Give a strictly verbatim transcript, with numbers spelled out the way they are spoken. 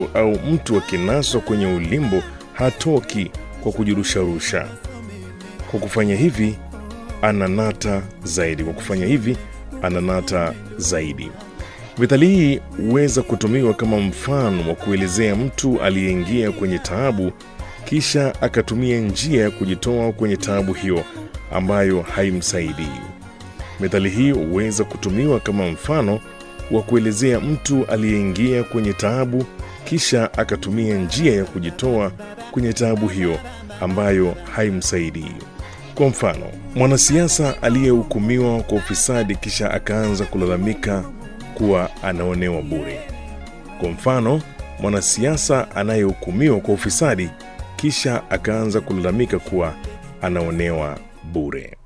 au mtu akinaswa kwenye ulimbo hatoki kwa kujirusharusha. Kwa kufanya hivi ananata zaidi. Kwa kufanya hivi ananata zaidi. Methali hii huweza kutumiwa kama mfano wa kuelezea mtu aliyeingia kwenye taabu kisha akatumia njia ya kujitoa kwenye taabu hiyo ambayo haimsaidii. Methali hii huweza kutumiwa kama mfano wa kuelezea mtu aliyeingia kwenye taabu kisha akatumia njia ya kujitoa kwenye taabu hiyo ambayo haimsaidii. Kwa mfano, mwanasiasa aliyehukumiwa kwa ufisadi kisha akaanza kulalamika kuwa anaonewa bure. Kwa mfano, mwanasiasa anayehukumiwa kwa ufisadi kisha akaanza kulalamika kuwa anaonewa bure.